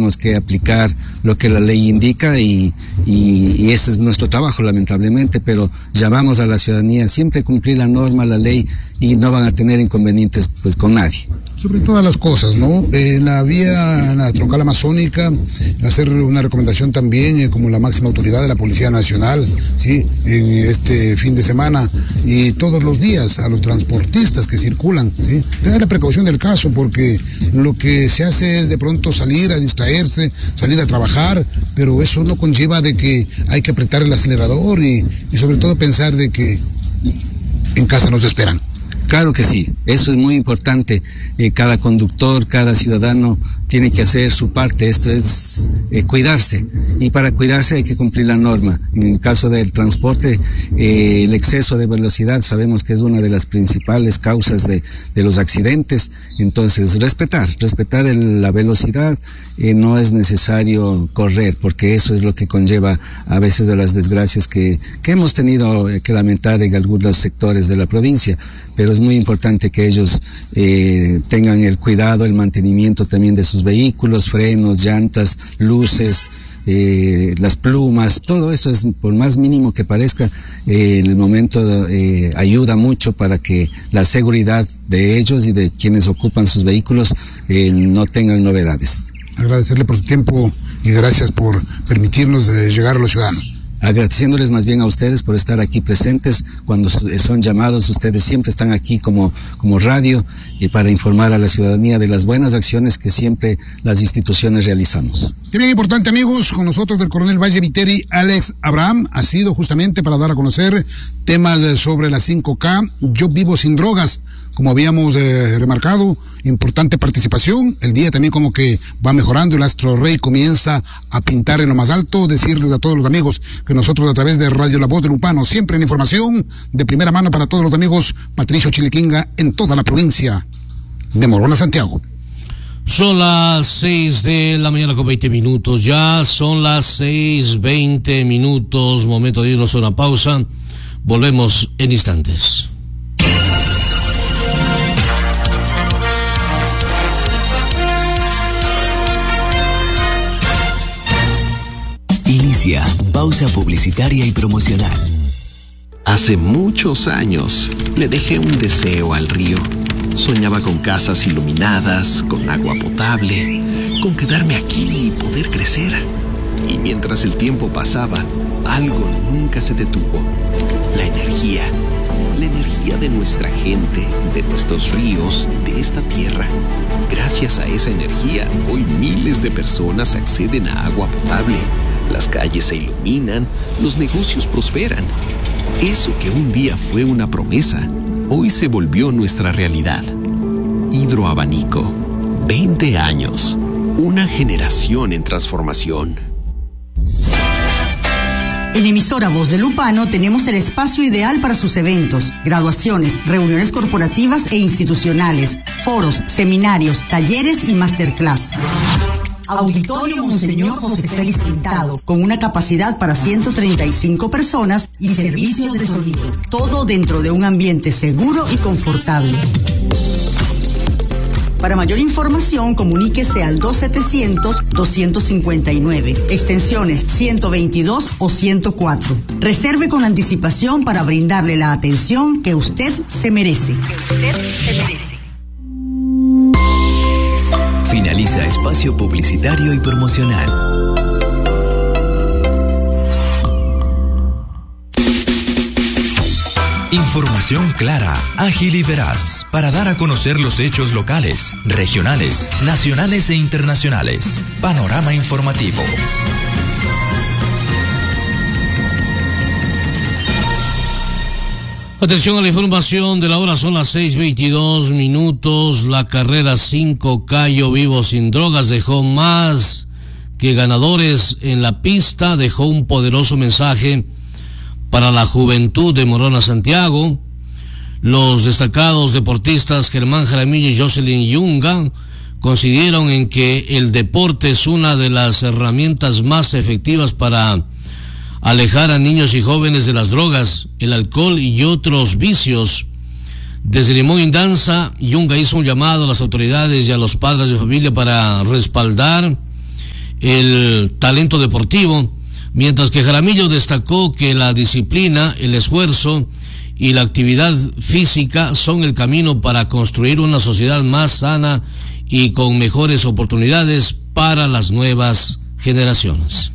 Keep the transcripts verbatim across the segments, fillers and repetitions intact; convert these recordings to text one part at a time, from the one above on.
tenemos que aplicar lo que la ley indica y, y, y ese es nuestro trabajo, lamentablemente, pero llamamos a la ciudadanía siempre a cumplir la norma, la ley, y no van a tener inconvenientes pues con nadie. Sobre todas las cosas, ¿no? Eh, en la vía, en la troncal amazónica, hacer una recomendación también eh, como la máxima autoridad de la Policía Nacional, ¿sí? En este fin de semana y todos los días a los transportistas que circulan, ¿sí? Tener la precaución del caso, porque lo que se hace es de pronto salir a distraerse, salir a trabajar, pero eso no conlleva de que hay que apretar el acelerador y, y sobre todo pensar de que en casa nos esperan. Claro que sí, eso es muy importante. Eh, cada conductor, cada ciudadano tiene que hacer su parte. Esto es eh, cuidarse, y para cuidarse hay que cumplir la norma. En el caso del transporte, eh, el exceso de velocidad sabemos que es una de las principales causas de, de los accidentes. Entonces, respetar, respetar el, la velocidad. Eh, no es necesario correr, porque eso es lo que conlleva a veces de las desgracias que, que hemos tenido que lamentar en algunos sectores de la provincia. Pero es muy importante que ellos eh, tengan el cuidado, el mantenimiento también de sus vehículos, frenos, llantas, luces, eh, las plumas, todo eso es, por más mínimo que parezca, eh, en el momento eh, ayuda mucho para que la seguridad de ellos y de quienes ocupan sus vehículos eh, no tengan novedades. Agradecerle por su tiempo y gracias por permitirnos eh, llegar a los ciudadanos. Agradeciéndoles más bien a ustedes por estar aquí presentes cuando son llamados. Ustedes siempre están aquí como, como radio y para informar a la ciudadanía de las buenas acciones que siempre las instituciones realizamos. Qué bien importante, amigos, con nosotros del coronel Valle Viteri, Alex Abraham, ha sido justamente para dar a conocer temas sobre la cinco K, Yo Vivo Sin Drogas. Como habíamos eh, remarcado, importante participación, el día también como que va mejorando, el astro rey comienza a pintar en lo más alto. Decirles a todos los amigos que nosotros a través de Radio La Voz del Upano, siempre en información de primera mano para todos los amigos, Patricio Chiliquinga en toda la provincia de Morona, Santiago. Son las seis de la mañana con veinte minutos, ya son las seis veinte minutos, momento de irnos a una pausa, volvemos en instantes. Inicia pausa publicitaria y promocional. Hace muchos años le dejé un deseo al río. Soñaba con casas iluminadas, con agua potable, con quedarme aquí y poder crecer. Y mientras el tiempo pasaba, algo nunca se detuvo. La energía. La energía de nuestra gente, de nuestros ríos, de esta tierra. Gracias a esa energía, hoy miles de personas acceden a agua potable. Las calles se iluminan, los negocios prosperan. Eso que un día fue una promesa, hoy se volvió nuestra realidad. Hidroabanico, veinte años, una generación en transformación. En emisora Voz del Upano tenemos el espacio ideal para sus eventos, graduaciones, reuniones corporativas e institucionales, foros, seminarios, talleres y masterclass. Auditorio Monseñor José Félix Pintado, con una capacidad para ciento treinta y cinco personas y servicios de sonido. Todo dentro de un ambiente seguro y confortable. Para mayor información, comuníquese al dos setecientos, doscientos cincuenta y nueve, extensiones ciento veintidós o ciento cuatro. Reserve con anticipación para brindarle la atención que usted se merece. Que usted se merece. Finaliza espacio publicitario y promocional. Información clara, ágil y veraz para dar a conocer los hechos locales, regionales, nacionales e internacionales. Panorama informativo. Atención a la información de la hora, son las seis veintidós minutos. La carrera cinco K Yo Vivo Sin Drogas dejó más que ganadores en la pista, dejó un poderoso mensaje para la juventud de Morona, Santiago. Los destacados deportistas Germán Jaramillo y Jocelyn Yunga coincidieron en que el deporte es una de las herramientas más efectivas para alejar a niños y jóvenes de las drogas, el alcohol y otros vicios. Desde Limón y Danza, Yunga hizo un llamado a las autoridades y a los padres de familia para respaldar el talento deportivo, mientras que Jaramillo destacó que la disciplina, el esfuerzo y la actividad física son el camino para construir una sociedad más sana y con mejores oportunidades para las nuevas generaciones.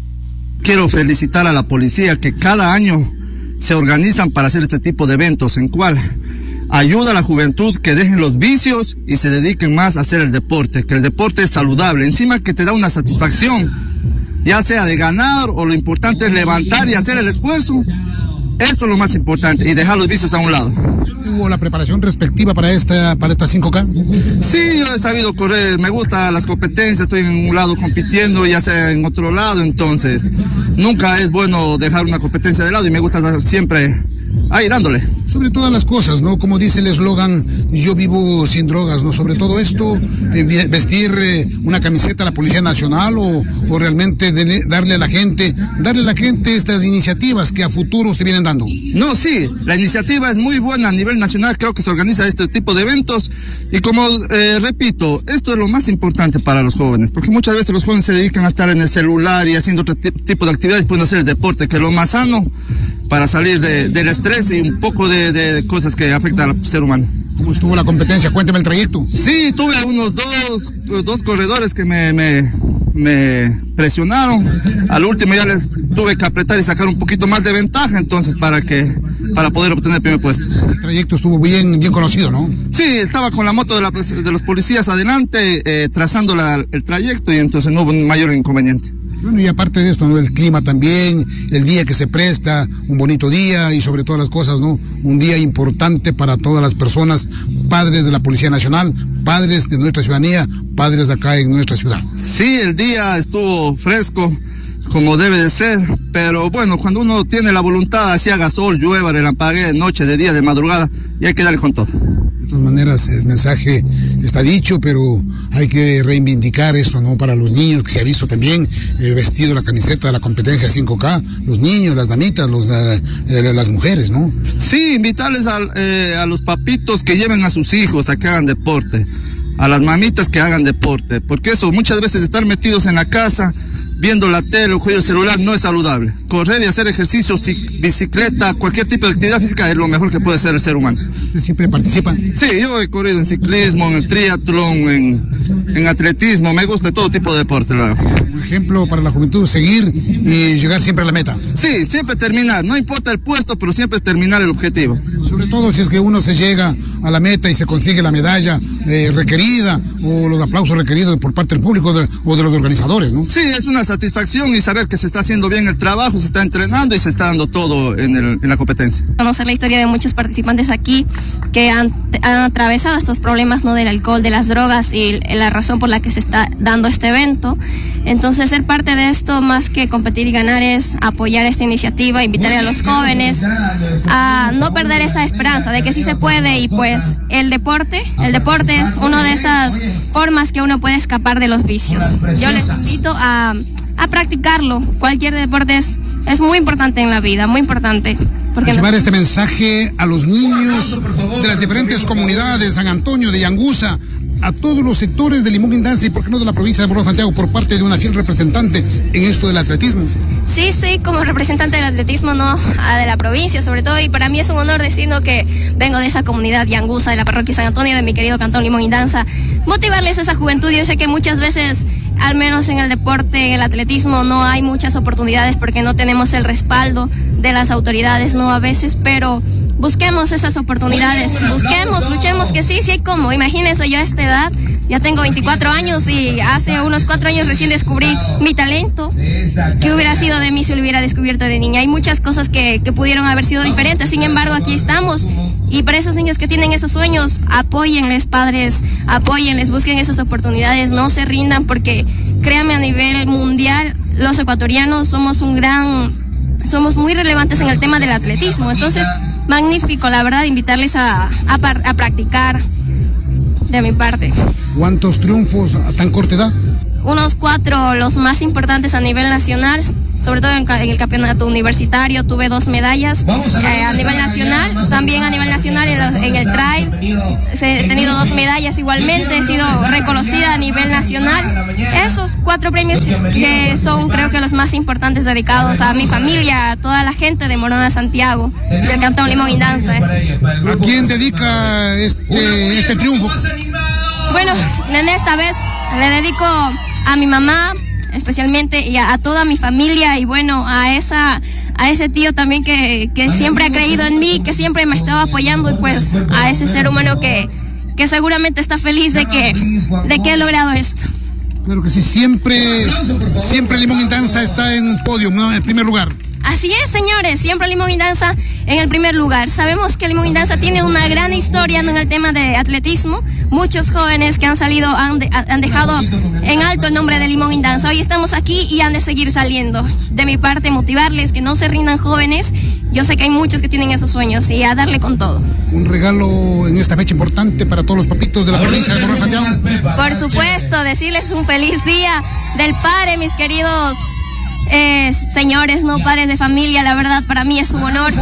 Quiero felicitar a la policía que cada año se organizan para hacer este tipo de eventos, en cual ayuda a la juventud que dejen los vicios y se dediquen más a hacer el deporte, que el deporte es saludable, encima que te da una satisfacción, ya sea de ganar o lo importante es levantar y hacer el esfuerzo. Esto es lo más importante y dejar los vicios a un lado. ¿Hubo la preparación respectiva para esta para esta cinco K? Sí, yo he sabido correr, me gustan las competencias, estoy en un lado compitiendo, ya sea en otro lado, entonces nunca es bueno dejar una competencia de lado y me gusta estar siempre ahí dándole. Sobre todas las cosas, ¿no? Como dice el eslogan, yo vivo sin drogas, ¿no? Sobre todo esto, eh, vestir eh, una camiseta a la Policía Nacional o, o realmente de, darle a la gente, darle a la gente estas iniciativas que a futuro se vienen dando. No, sí, la iniciativa es muy buena a nivel nacional, creo que se organiza este tipo de eventos y como eh, repito, esto es lo más importante para los jóvenes, porque muchas veces los jóvenes se dedican a estar en el celular y haciendo otro tipo de actividades, pueden hacer el deporte, que es lo más sano para salir de, del estrés y un poco de, de cosas que afectan al ser humano. ¿Cómo estuvo la competencia? Cuénteme el trayecto. Sí, tuve unos dos, dos corredores que me, me, me presionaron. Al último ya les tuve que apretar y sacar un poquito más de ventaja, entonces para que para poder obtener el primer puesto. El trayecto estuvo bien, bien conocido, ¿no? Sí, estaba con la moto de, la, de los policías adelante, eh, trazando la, el trayecto y entonces no hubo un mayor inconveniente. Bueno, y aparte de esto, ¿no? El clima también, el día que se presta, un bonito día y sobre todas las cosas, ¿no? Un día importante para todas las personas, padres de la Policía Nacional, padres de nuestra ciudadanía, padres de acá en nuestra ciudad. Sí, el día estuvo fresco, como debe de ser, pero bueno, cuando uno tiene la voluntad, así haga sol, llueva, relampaguee, de noche, de día, de madrugada, y hay que darle con todo. De todas maneras, el mensaje está dicho, pero hay que reivindicar esto, ¿no? Para los niños, que se ha visto también el vestido, la camiseta de la competencia cinco K, los niños, las damitas, los, eh, las mujeres, ¿no? Sí, invitarles a, eh, a los papitos que lleven a sus hijos a que hagan deporte, a las mamitas que hagan deporte, porque eso, muchas veces estar metidos en la casa, viendo la tele o el celular no es saludable. Correr y hacer ejercicio, bicicleta, cualquier tipo de actividad física es lo mejor que puede hacer el ser humano. ¿Usted siempre participa? Sí, yo he corrido en ciclismo, en el triatlón, en, en atletismo, me gusta todo tipo de deporte. Lo hago. Un ejemplo para la juventud, seguir y llegar siempre a la meta. Sí, siempre terminar, no importa el puesto, pero siempre es terminar el objetivo. Sobre todo si es que uno se llega a la meta y se consigue la medalla eh, requerida o los aplausos requeridos por parte del público de, o de los organizadores, ¿no? Sí, es una satisfacción y saber que se está haciendo bien el trabajo, se está entrenando y se está dando todo en, el, en la competencia. Conocer la historia de muchos participantes aquí que han, han atravesado estos problemas, ¿no? Del alcohol, de las drogas y la razón por la que se está dando este evento. Entonces, ser parte de esto, más que competir y ganar, es apoyar esta iniciativa, invitar a los jóvenes a no perder esa esperanza de que sí se puede y pues el deporte, el deporte es una de esas formas que uno puede escapar de los vicios. Yo les invito a a practicarlo. Cualquier deporte es, es muy importante en la vida, muy importante. Porque llevar no... este mensaje a los niños de las diferentes comunidades de San Antonio, de Yangusa, a todos los sectores de Limón Guindanza y por qué no de la provincia de Morro Santiago, por parte de una fiel representante en esto del atletismo. Sí, sí, como representante del atletismo, no, de la provincia sobre todo, y para mí es un honor decirlo que vengo de esa comunidad Yangusa, de la parroquia San Antonio, de mi querido cantón Limón Guindanza, motivarles a esa juventud. Yo sé que muchas veces, al menos en el deporte, en el atletismo, no hay muchas oportunidades porque no tenemos el respaldo de las autoridades, no a veces, pero busquemos esas oportunidades, busquemos, luchemos, que sí, sí hay cómo. Imagínense, yo a esta edad, ya tengo veinticuatro años y hace unos cuatro años recién descubrí mi talento. ¿Qué hubiera sido de mí si lo hubiera descubierto de niña? Hay muchas cosas que, que pudieron haber sido diferentes, sin embargo aquí estamos. Y para esos niños que tienen esos sueños, apóyenles, padres, apóyenles, busquen esas oportunidades, no se rindan, porque créanme, a nivel mundial, los ecuatorianos somos un gran, somos muy relevantes en el tema del atletismo. Entonces, magnífico, la verdad, invitarles a, a, a practicar de mi parte. ¿Cuántos triunfos a tan corta edad? Unos cuatro, los más importantes a nivel nacional. sobre todo en, en el campeonato universitario, tuve dos medallas eh, a nivel nacional, también a nivel nacional en, los, en el trail, he tenido dos medallas igualmente, he sido reconocida a nivel nacional. Esos cuatro premios que son creo que los más importantes dedicados a mi familia, a toda la gente de Morona Santiago, del Cantón Limón Indanza. ¿A quién dedica este, este triunfo? Bueno, en esta vez le dedico a mi mamá, especialmente, y a, a toda mi familia, y bueno, a esa a ese tío también que, que siempre ha creído en mí, que siempre me ha estado apoyando, y pues a ese ser humano que, que seguramente está feliz de que, de que he logrado esto. Claro que sí, siempre, siempre Limón Indanza está en un podio, ¿no? En el primer lugar. Así es, señores, siempre Limón Indanza en el primer lugar. Sabemos que Limón Indanza tiene una gran historia en el tema de atletismo. Muchos jóvenes que han salido han, de, han dejado en alto el nombre de Limón Indanza. Hoy estamos aquí y han de seguir saliendo. De mi parte, motivarles que no se rindan, jóvenes. Yo sé que hay muchos que tienen esos sueños y a darle con todo. Un regalo en esta fecha importante para todos los papitos de la provincia de Morona Santiago. Por supuesto, decirles un feliz día del padre, mis queridos Eh, señores, no padres de familia. La verdad, para mí es un honor,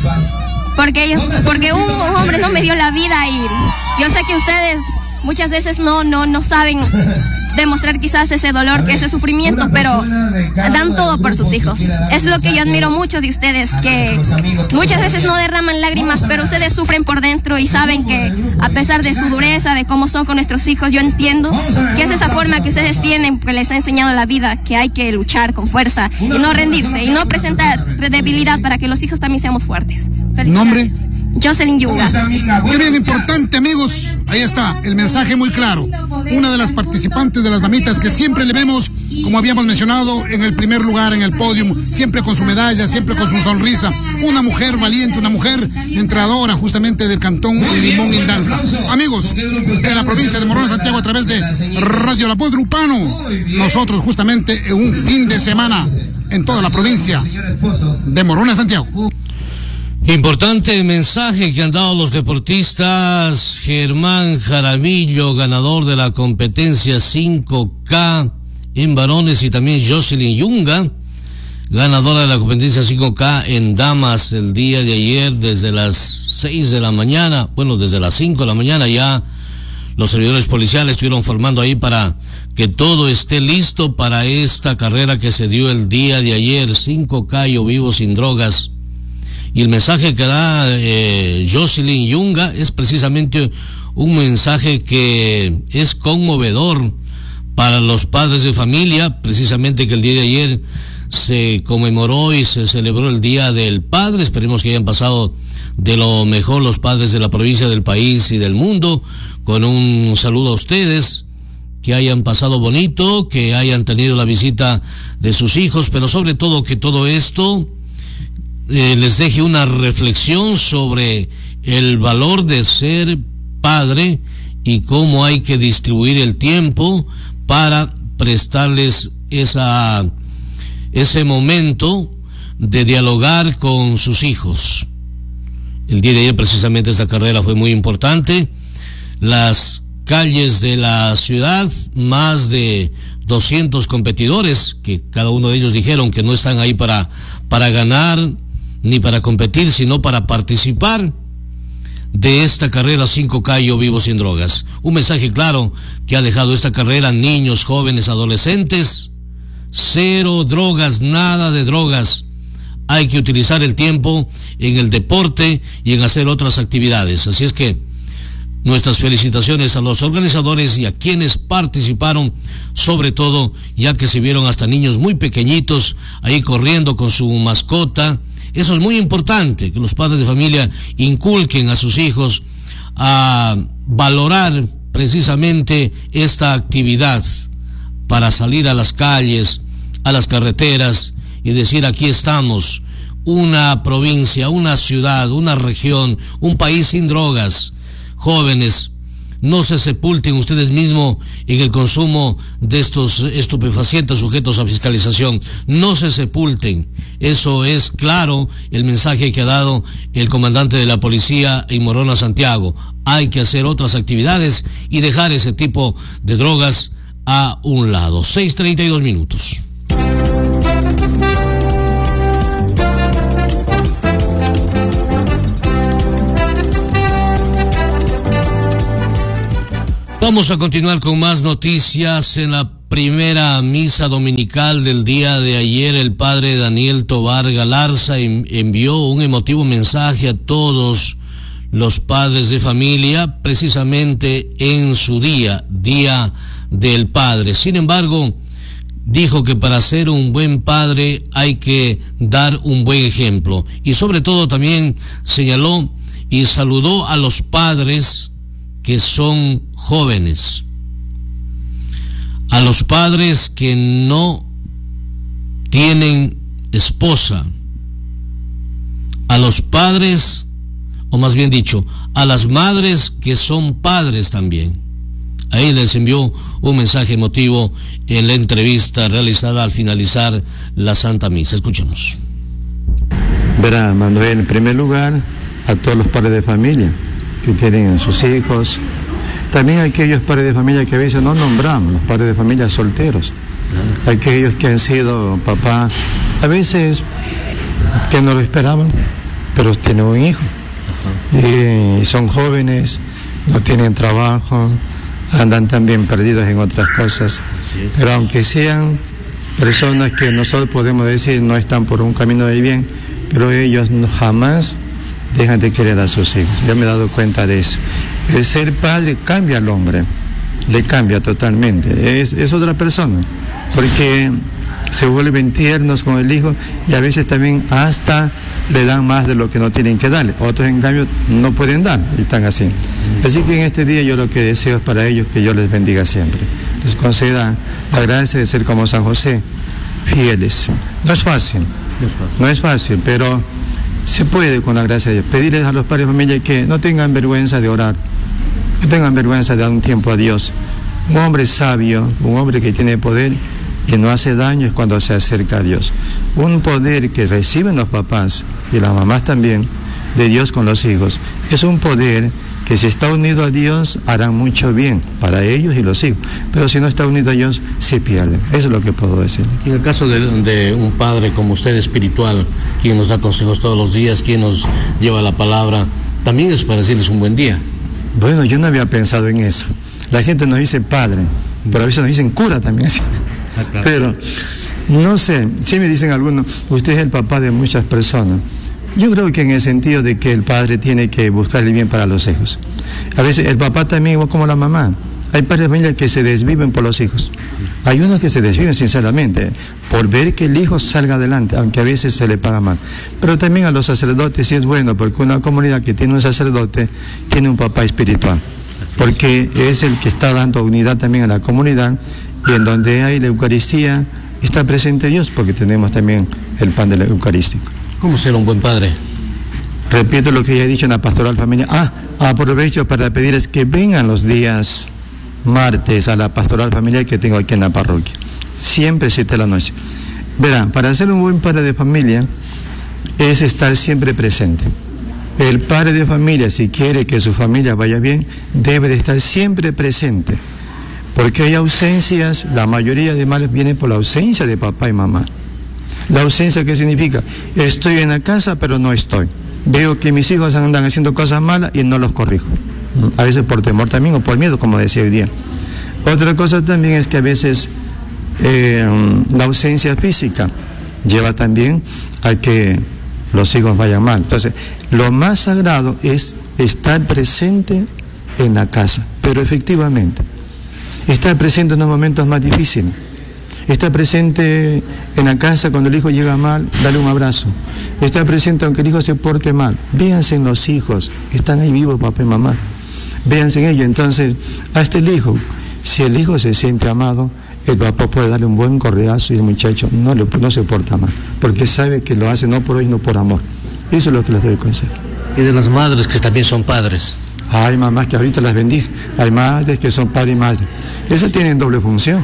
porque ellos, porque un, un hombre no me dio la vida, y yo sé que ustedes muchas veces no, no, no saben demostrar quizás ese dolor, ese sufrimiento, pero dan todo por sus hijos. Es lo que yo admiro mucho de ustedes, que muchas veces no derraman lágrimas, pero ustedes sufren por dentro y saben que a pesar de su dureza, de cómo son con nuestros hijos, yo entiendo que es esa forma que ustedes tienen, que les ha enseñado la vida, que hay que luchar con fuerza y no rendirse y no presentar debilidad para que los hijos también seamos fuertes. ¿Nombre? Jocelyn Yunga. Muy bien, importante, amigos. Ahí está, el mensaje muy claro. Una de las participantes de las damitas que siempre le vemos, como habíamos mencionado, en el primer lugar, en el podio, siempre con su medalla, siempre con su sonrisa. Una mujer valiente, una mujer entrenadora justamente del Cantón Limón Indanza. Amigos de la provincia de Morona Santiago, a través de Radio La Voz de Upano, nosotros justamente en un fin de semana en toda la provincia de Morona Santiago. Importante mensaje que han dado los deportistas. Germán Jaramillo, ganador de la competencia cinco K en varones, y también Jocelyn Yunga, ganadora de la competencia cinco K en damas el día de ayer desde las seis de la mañana, bueno, desde las cinco de la mañana ya los servidores policiales estuvieron formando ahí para que todo esté listo para esta carrera que se dio el día de ayer, cinco K Yo Vivo Sin Drogas. Y el mensaje que da eh, Jocelyn Yunga es precisamente un mensaje que es conmovedor para los padres de familia, precisamente que el día de ayer se conmemoró y se celebró el Día del Padre. Esperemos que hayan pasado de lo mejor los padres de la provincia, del país y del mundo. Con un saludo a ustedes, que hayan pasado bonito, que hayan tenido la visita de sus hijos, pero sobre todo que todo esto Eh, les deje una reflexión sobre el valor de ser padre y cómo hay que distribuir el tiempo para prestarles esa ese momento de dialogar con sus hijos. El día de ayer precisamente esta carrera fue muy importante. Las calles de la ciudad, más de doscientos competidores, que cada uno de ellos dijeron que no están ahí para para ganar ni para competir, sino para participar de esta carrera cinco K Yo Vivo Sin Drogas. Un mensaje claro que ha dejado esta carrera: niños, jóvenes, adolescentes, cero drogas, nada de drogas. Hay que utilizar el tiempo en el deporte y en hacer otras actividades. Así es que nuestras felicitaciones a los organizadores y a quienes participaron, sobre todo ya que se vieron hasta niños muy pequeñitos ahí corriendo con su mascota. Eso es muy importante, que los padres de familia inculquen a sus hijos a valorar precisamente esta actividad para salir a las calles, a las carreteras y decir: aquí estamos, una provincia, una ciudad, una región, un país sin drogas. Jóvenes, no se sepulten ustedes mismos en el consumo de estos estupefacientes sujetos a fiscalización. No se sepulten. Eso es claro el mensaje que ha dado el comandante de la policía en Morona Santiago. Hay que hacer otras actividades y dejar ese tipo de drogas a un lado. seis treinta y dos minutos. Vamos a continuar con más noticias. En la primera misa dominical del día de ayer, el padre Daniel Tobar Galarza envió un emotivo mensaje a todos los padres de familia, precisamente en su día, Día del Padre. Sin embargo, dijo que para ser un buen padre hay que dar un buen ejemplo. Y sobre todo también señaló y saludó a los padres que son jóvenes, a los padres que no tienen esposa, a los padres, o más bien dicho, a las madres que son padres también. Ahí les envió un mensaje emotivo en la entrevista realizada al finalizar la Santa Misa. Escuchemos. Verá, Manuel, en primer lugar, a todos los padres de familia que tienen a sus hijos, también aquellos padres de familia que a veces no nombramos, los padres de familia solteros, aquellos que han sido papá, a veces que no lo esperaban, pero tienen un hijo, y son jóvenes, no tienen trabajo, andan también perdidos en otras cosas, pero aunque sean personas que nosotros podemos decir no están por un camino de bien, pero ellos no, jamás dejan de querer a sus hijos. Yo me he dado cuenta de eso. El ser padre cambia al hombre, le cambia totalmente, es, es otra persona, porque se vuelven tiernos con el hijo y a veces también hasta le dan más de lo que no tienen que darle. Otros en cambio no pueden dar y están así. Así que en este día yo lo que deseo es para ellos que Dios les bendiga siempre, les conceda la gracia de ser como San José, fieles. No es fácil, no es fácil, pero se puede con la gracia de Dios. Pedirles a los padres de familia que no tengan vergüenza de orar, no tengan vergüenza de dar un tiempo a Dios. Un hombre sabio, un hombre que tiene poder y no hace daño es cuando se acerca a Dios. Un poder que reciben los papás y las mamás también de Dios con los hijos es un poder que si está unido a Dios hará mucho bien para ellos y los hijos, pero si no está unido a Dios se pierden. Eso es lo que puedo decir. En el caso de, de un padre como usted espiritual, quien nos da consejos todos los días, quien nos lleva la palabra, también es para decirles un buen día. Bueno, yo no había pensado en eso. La gente nos dice padre, pero a veces nos dicen cura también. Pero no sé, sí me dicen algunos, usted es el papá de muchas personas. Yo creo que en el sentido de que el padre tiene que buscar el bien para los hijos. A veces el papá también es como la mamá. Hay padres de familia que se desviven por los hijos. Hay unos que se desviven sinceramente por ver que el hijo salga adelante, aunque a veces se le paga mal. Pero también a los sacerdotes sí es bueno, porque una comunidad que tiene un sacerdote tiene un papá espiritual, porque es el que está dando unidad también a la comunidad, y en donde hay la Eucaristía está presente Dios, porque tenemos también el pan del Eucarístico. ¿Cómo ser un buen padre? Repito lo que ya he dicho en la pastoral familiar. Ah, aprovecho para pedirles que vengan los días martes a la pastoral familiar que tengo aquí en la parroquia. Siempre siete de la noche. Verán, para ser un buen padre de familia es estar siempre presente. El padre de familia, si quiere que su familia vaya bien, debe de estar siempre presente. Porque hay ausencias, la mayoría de males vienen por la ausencia de papá y mamá. La ausencia, ¿qué significa? Estoy en la casa, pero no estoy. Veo que mis hijos andan haciendo cosas malas y no los corrijo. A veces por temor también o por miedo, como decía hoy día. Otra cosa también es que a veces eh, la ausencia física lleva también a que los hijos vayan mal. Entonces, lo más sagrado es estar presente en la casa, pero efectivamente, estar presente en los momentos más difíciles. Está presente en la casa cuando el hijo llega mal, dale un abrazo. Está presente aunque el hijo se porte mal. Véanse en los hijos, están ahí vivos papá y mamá. Véanse en ellos. Entonces, hasta el hijo, si el hijo se siente amado, el papá puede darle un buen correazo y el muchacho no, le, no se porta mal, porque sabe que lo hace no por hoy, no por amor. Eso es lo que les doy consejo. Y de las madres que también son padres. Hay mamás que ahorita las bendiga. Hay madres que son padre y madre. Esas tienen doble función.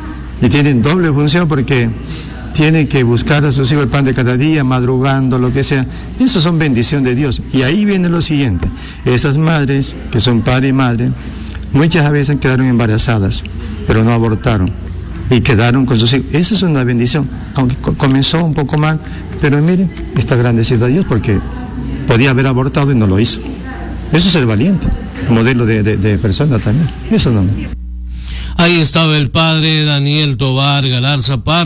Y tienen doble función porque tienen que buscar a sus hijos el pan de cada día, madrugando, lo que sea. Eso son bendición de Dios. Y ahí viene lo siguiente. Esas madres, que son padre y madre, muchas veces quedaron embarazadas, pero no abortaron. Y quedaron con sus hijos. Esa es una bendición. Aunque comenzó un poco mal, pero miren, está agradecido a Dios porque podía haber abortado y no lo hizo. Eso es el valiente. modelo de, de, de persona también. Eso no. Ahí estaba el padre Daniel Tobar Galarza Parra.